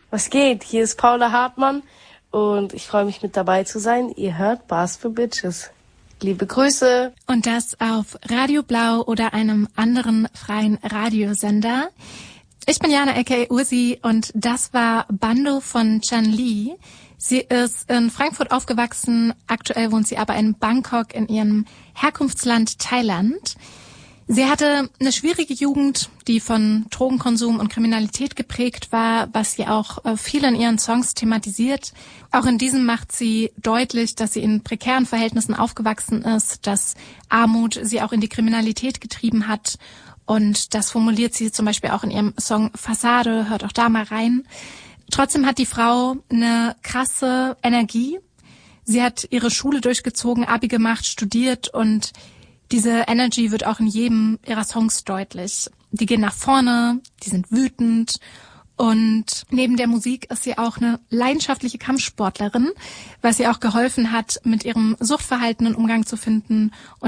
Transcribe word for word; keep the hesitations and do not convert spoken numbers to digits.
Was geht? Hier ist Paula Hartmann und ich freue mich, mit dabei zu sein. Ihr hört Bars for Bitches. Liebe Grüße. Und das auf Radio Blau oder einem anderen freien Radiosender. Ich bin Jana aka Ursi und das war Bando von Chan Lee. Sie ist in Frankfurt aufgewachsen, aktuell wohnt sie aber in Bangkok in ihrem Herkunftsland Thailand. Sie hatte eine schwierige Jugend, die von Drogenkonsum und Kriminalität geprägt war, was sie auch viel in ihren Songs thematisiert. Auch in diesem macht sie deutlich, dass sie in prekären Verhältnissen aufgewachsen ist, dass Armut sie auch in die Kriminalität getrieben hat. Und das formuliert sie zum Beispiel auch in ihrem Song Fassade, hört auch da mal rein. Trotzdem hat die Frau eine krasse Energie. Sie hat ihre Schule durchgezogen, Abi gemacht, studiert und diese Energy wird auch in jedem ihrer Songs deutlich. Die gehen nach vorne, die sind wütend und neben der Musik ist sie auch eine leidenschaftliche Kampfsportlerin, was ihr auch geholfen hat, mit ihrem Suchtverhalten einen Umgang zu finden.